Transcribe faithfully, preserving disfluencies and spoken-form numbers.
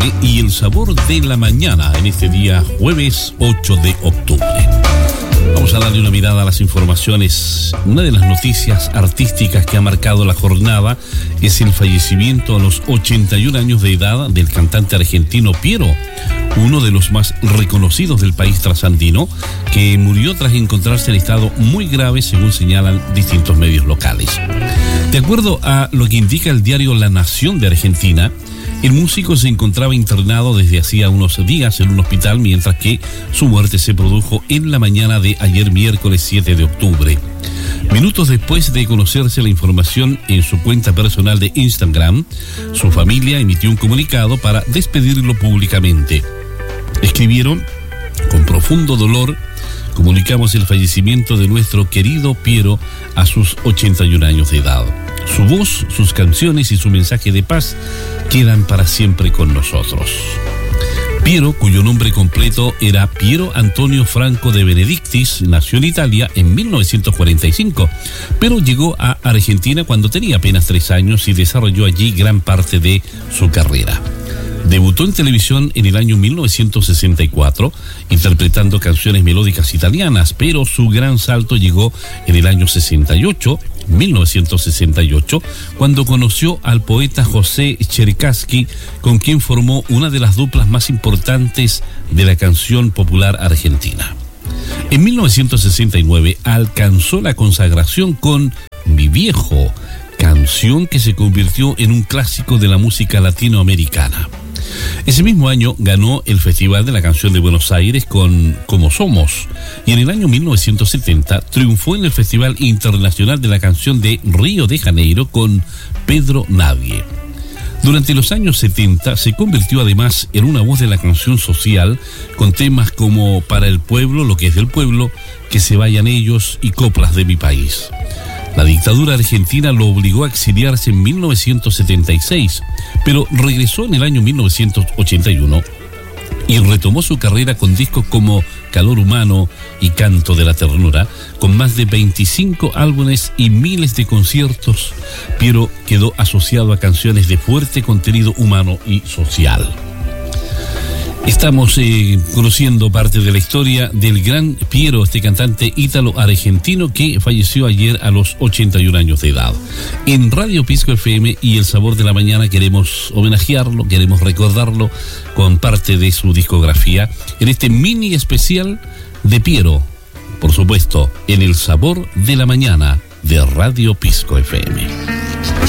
M y El Sabor de la Mañana en este día jueves ocho de octubre. Vamos a darle una mirada a las informaciones. Una de las noticias artísticas que ha marcado la jornada es el fallecimiento a los ochenta y un años de edad del cantante argentino Piero, uno de los más reconocidos del país trasandino, que murió tras encontrarse en estado muy grave, según señalan distintos medios locales. De acuerdo a lo que indica el diario La Nación de Argentina, el músico se encontraba internado desde hacía unos días en un hospital, mientras que su muerte se produjo en la mañana de ayer miércoles siete de octubre. Minutos después de conocerse la información en su cuenta personal de Instagram, su familia emitió un comunicado para despedirlo públicamente. Escribieron: con profundo dolor, comunicamos el fallecimiento de nuestro querido Piero a sus ochenta y un años de edad. Su voz, sus canciones y su mensaje de paz quedan para siempre con nosotros. Piero, cuyo nombre completo era Piero Antonio Franco de Benedictis, nació en Italia en mil novecientos cuarenta y cinco, pero llegó a Argentina cuando tenía apenas tres años y desarrolló allí gran parte de su carrera. Debutó en televisión en el año mil novecientos sesenta y cuatro, interpretando canciones melódicas italianas, pero su gran salto llegó en el año sesenta y ocho, mil novecientos sesenta y ocho, cuando conoció al poeta José Cherkassky, con quien formó una de las duplas más importantes de la canción popular argentina. En mil novecientos sesenta y nueve alcanzó la consagración con Mi Viejo, canción que se convirtió en un clásico de la música latinoamericana. Ese mismo año ganó el Festival de la Canción de Buenos Aires con Como Somos, y en el año mil novecientos setenta triunfó en el Festival Internacional de la Canción de Río de Janeiro con Pedro Nadie. Durante los años setenta se convirtió además en una voz de la canción social, con temas como Para el Pueblo, Lo que es del pueblo, Que se vayan ellos y Coplas de mi país. La dictadura argentina lo obligó a exiliarse en mil novecientos setenta y seis, pero regresó en el año mil novecientos ochenta y uno y retomó su carrera con discos como Calor Humano y Canto de la Ternura, con más de veinticinco álbumes y miles de conciertos. Piero quedó asociado a canciones de fuerte contenido humano y social. Estamos eh, conociendo parte de la historia del gran Piero, este cantante ítalo-argentino que falleció ayer a los ochenta y un años de edad. En Radio Pisco F M y El Sabor de la Mañana queremos homenajearlo, queremos recordarlo con parte de su discografía en este mini especial de Piero, por supuesto, en El Sabor de la Mañana de Radio Pisco F M.